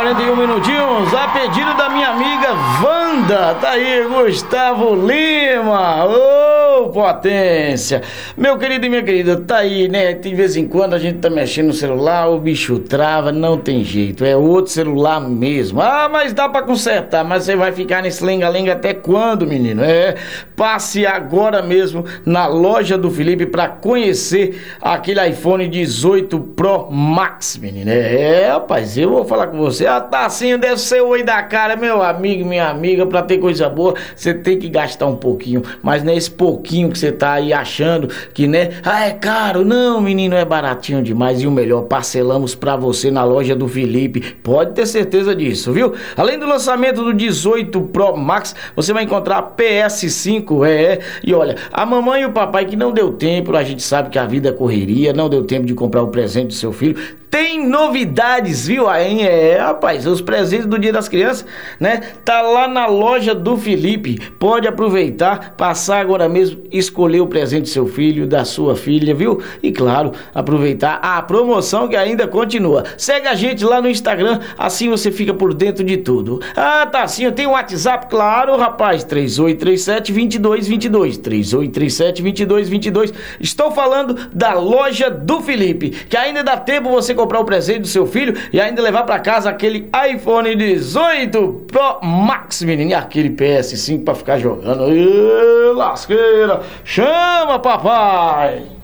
41 minutinhos, a pedido da minha amiga Wanda. Tá aí, Gustavo Lima. Ô, potência. Meu querido e minha querida, tá aí, né? De vez em quando a gente tá mexendo no celular, o bicho trava, não tem jeito. É outro celular mesmo. Ah, mas dá pra consertar. Mas você vai ficar nesse lenga-lenga até quando, menino? Passe agora mesmo na loja do Felipe pra conhecer aquele iPhone 18 Pro Max, menino. Rapaz, eu vou falar com você. A Tacinho deve ser o oi da cara, meu amigo, minha amiga. Pra ter coisa boa, você tem que gastar um pouquinho. Mas não é esse pouquinho que você tá aí achando que, né? Ah, é caro. Não, menino, é baratinho demais. E o melhor, parcelamos pra você na loja do Felipe. Pode ter certeza disso, viu? Além do lançamento do 18 Pro Max, você vai encontrar PS5, E olha, a mamãe e o papai que não deu tempo, a gente sabe que a vida é correria, não deu tempo de comprar o presente do seu filho. Tem novidades, viu? Aí rapaz, os presentes do Dia das Crianças, né? Tá lá na loja do Felipe. Pode aproveitar, passar agora mesmo, escolher o presente do seu filho, da sua filha, viu? E claro, aproveitar a promoção que ainda continua. Segue a gente lá no Instagram, assim você fica por dentro de tudo. Ah, tá assim, tem o WhatsApp, claro, rapaz, 3837-2222, 3837-2222. Estou falando da loja do Felipe, que ainda dá tempo você comprar o presente do seu filho e ainda levar pra casa aquele iPhone 18 Pro Max, menino, e aquele PS5 pra ficar jogando. Lasqueira, chama papai!